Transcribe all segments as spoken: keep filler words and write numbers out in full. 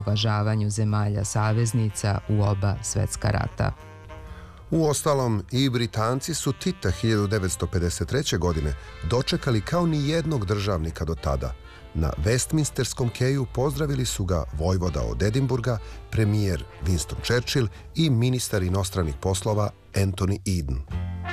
uvažavanju zemalja saveznica u oba svetska rata. Uostalom, i Britanci su Tita hiljadu devetsto pedeset treće. godine dočekali kao ni jednog državnika do tada. Na Westminsterskom keju pozdravili su ga vojvoda od Edinburga, premijer Winston Churchill i ministar inostranih poslova Anthony Eden.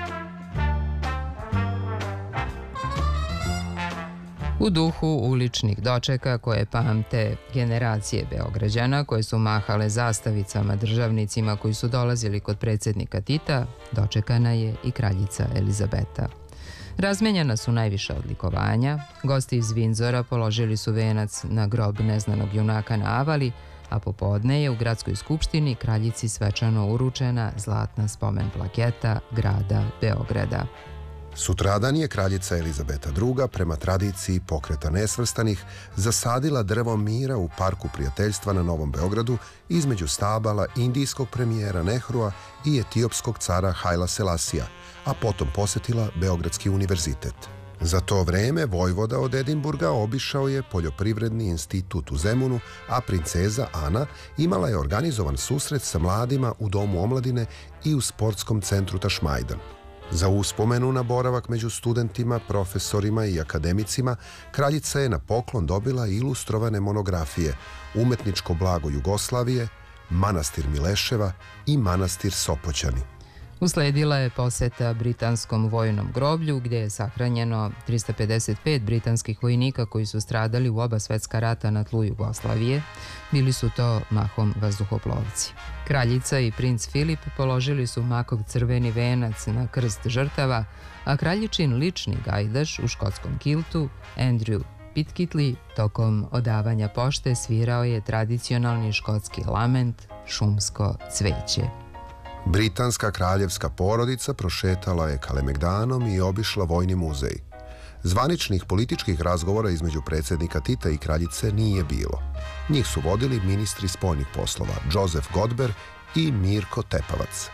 U duhu uličnih dočeka koje pamte generacije Beograđana koje su mahale zastavicama državnicima koji su dolazili kod predsjednika Tita, dočekana je i kraljica Elizabeta. Razmenjena su najviša odlikovanja, gosti iz Vindzora položili su venac na grob neznanog junaka na Avali, a popodne je u gradskoj skupštini kraljici svečano uručena zlatna spomen plaketa grada Beograda. Sutradan je kraljica Elizabeta druga. prema tradiciji Pokreta nesvrstanih zasadila drvo mira u Parku prijateljstva na Novom Beogradu između stabala indijskog premijera Nehrua i etiopskog cara Haila Selasija, a potom posjetila Beogradski univerzitet. Za to vreme vojvoda od Edinburga obišao je Poljoprivredni institut u Zemunu, a princeza Ana imala je organizovan susret sa mladima u Domu omladine i u sportskom centru Tašmajdan. Za uspomenu na boravak među studentima, profesorima i akademicima, kraljica je na poklon dobila ilustrovane monografije Umetničko blago Jugoslavije, Manastir Mileševa i Manastir Sopoćani. Usledila je poseta britanskom vojnom groblju gdje je sahranjeno trista pedeset pet britanskih vojnika koji su stradali u oba svetska rata na tlu Jugoslavije. Bili su to mahom vazduhoplovci. Kraljica i princ Filip položili su makov crveni venac na krst žrtava, a kraljičin lični gajdaš u škotskom kiltu, Andrew Pitkitley, tokom odavanja pošte svirao je tradicionalni škotski lament Šumsko cveće. Britanska kraljevska porodica prošetala je Kalemegdanom i obišla Vojni muzej. Zvaničnih političkih razgovora između predsjednika Tita i kraljice nije bilo. Njih su vodili ministri spoljnih poslova Joseph Godber i Mirko Tepavac.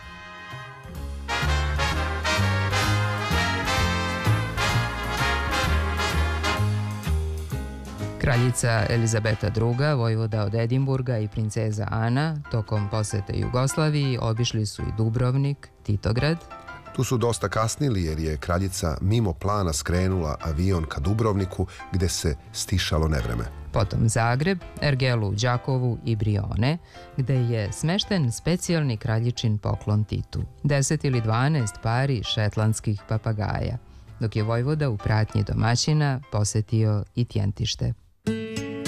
Kraljica Elizabeta druga, vojvoda od Edinburga i princeza Ana tokom posete Jugoslaviji obišli su i Dubrovnik, Titograd. Tu su dosta kasnili jer je kraljica mimo plana skrenula avion ka Dubrovniku gde se stišalo nevreme. Potom Zagreb, Ergelu u Đakovu i Brione, gde je smešten specijalni kraljičin poklon Titu. Deset ili dvanaest pari šetlandskih papagaja, dok je vojvoda u pratnji domaćina posetio i Tjentište.